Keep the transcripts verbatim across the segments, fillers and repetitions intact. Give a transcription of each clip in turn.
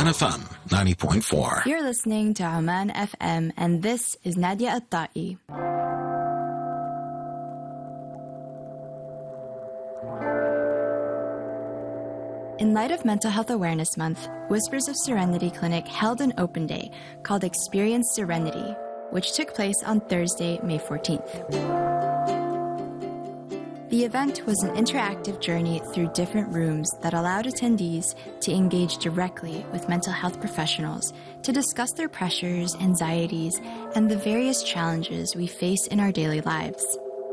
F M ninety point four. You're listening to Oman F M, and this is Nadia At-Ta'i. In light of Mental Health Awareness Month, Whispers of Serenity Clinic held an open day called Experience Serenity, which took place on Thursday, May fourteenth. The event was an interactive journey through different rooms that allowed attendees to engage directly with mental health professionals to discuss their pressures, anxieties, and the various challenges we face in our daily lives.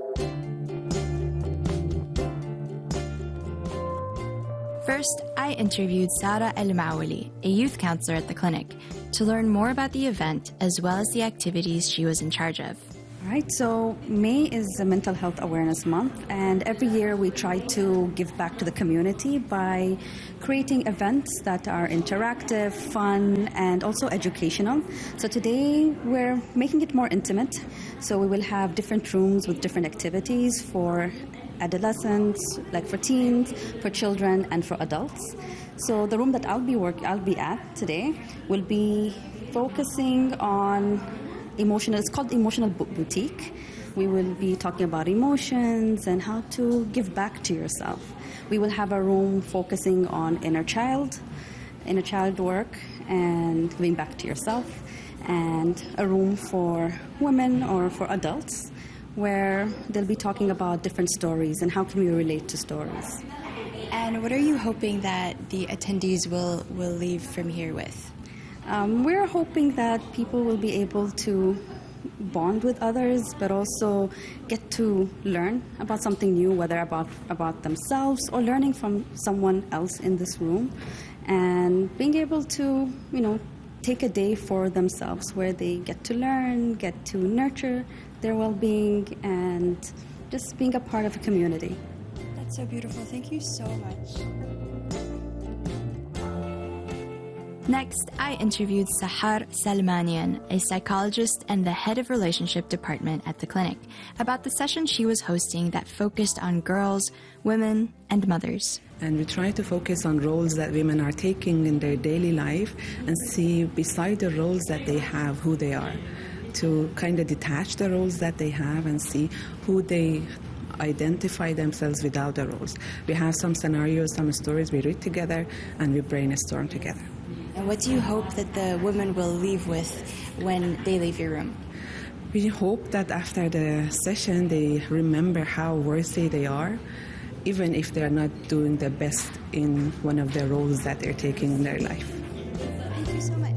First, I interviewed Sara El-Maawali, a youth counselor at the clinic, to learn more about the event as well as the activities she was in charge of. All right, so May is a Mental Health Awareness Month, and every year we try to give back to the community by creating events that are interactive, fun, and also educational. So today we're making it more intimate. So we will have different rooms with different activities for adolescents, like for teens, for children, and for adults. So the room that I'll be work, I'll be at today will be focusing on emotional. It's called Emotional Boutique. We will be talking about emotions and how to give back to yourself. We will have a room focusing on inner child, inner child work, and giving back to yourself, and a room for women or for adults, where they'll be talking about different stories and how can we relate to stories. And what are you hoping that the attendees will, will leave from here with? Um, we're hoping that people will be able to bond with others, but also get to learn about something new, whether about, about themselves or learning from someone else in this room, and being able to, you know, take a day for themselves where they get to learn, get to nurture their well-being, and just being a part of a community. That's so beautiful. Thank you so much. Next, I interviewed Sahar Salmanian, a psychologist and the head of relationship department at the clinic, about the session she was hosting that focused on girls, women, and mothers. And we try to focus on roles that women are taking in their daily life and see beside the roles that they have, who they are, to kind of detach the roles that they have and see who they identify themselves without the roles. We have some scenarios, some stories we read together, and we brainstorm together. And what do you hope that the women will leave with when they leave your room? We hope that after the session they remember how worthy they are, even if they're not doing the best in one of the roles that they're taking in their life. Thank you so much.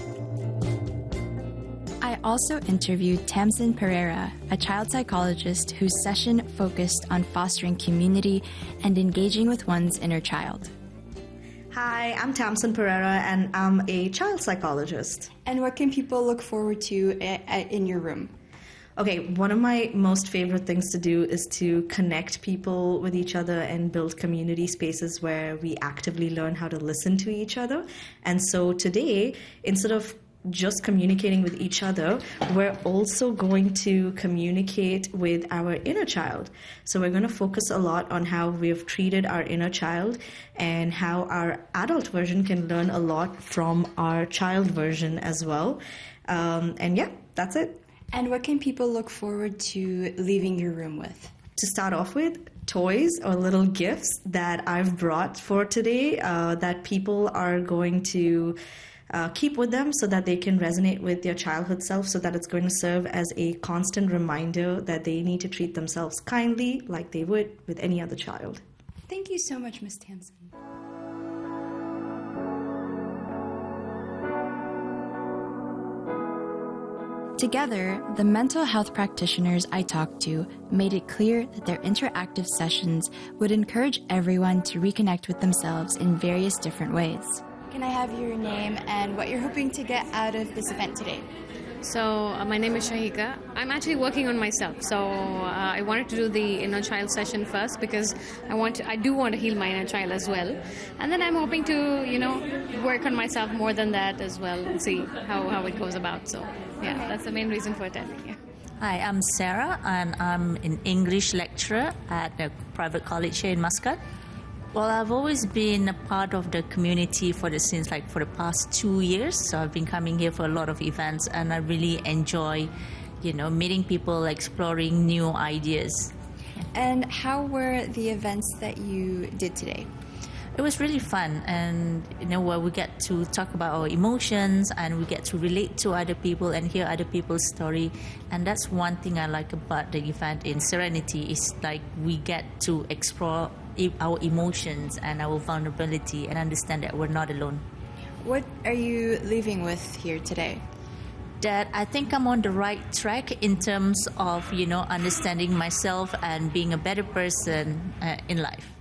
I also interviewed Tamsin Pereira, a child psychologist whose session focused on fostering community and engaging with one's inner child. Hi, I'm Tamsin Pereira, and I'm a child psychologist. And what can people look forward to in your room? Okay, one of my most favorite things to do is to connect people with each other and build community spaces where we actively learn how to listen to each other. And so today, instead of just communicating with each other, we're also going to communicate with our inner child. So we're going to focus a lot on how we've treated our inner child and how our adult version can learn a lot from our child version as well. Um, and yeah, that's it. And what can people look forward to leaving your room with? To start off with, toys or little gifts that I've brought for today uh, that people are going to Uh, keep with them so that they can resonate with their childhood self, so that it's going to serve as a constant reminder that they need to treat themselves kindly like they would with any other child. Thank you so much, Miz Tamsin. Together, the mental health practitioners I talked to made it clear that their interactive sessions would encourage everyone to reconnect with themselves in various different ways. Can I have your name and what you're hoping to get out of this event today? So uh, my name is Shahika. I'm actually working on myself. So uh, I wanted to do the inner child session first because I want to, I do want to heal my inner child as well. And then I'm hoping to, you know, work on myself more than that as well and see how, how it goes about. So yeah, that's the main reason for attending. Yeah. Hi, I'm Sarah, and I'm an English lecturer at a private college here in Muscat. Well, I've always been a part of the community for the since like for the past two years. So I've been coming here for a lot of events, and I really enjoy, you know, meeting people, exploring new ideas. And how were the events that you did today? It was really fun, and you know where we get to talk about our emotions, and we get to relate to other people and hear other people's story. And that's one thing I like about the event in Serenity is like we get to explore our emotions and our vulnerability and understand that we're not alone. What are you leaving with here today? That I think I'm on the right track in terms of, you know, understanding myself and being a better person uh, in life.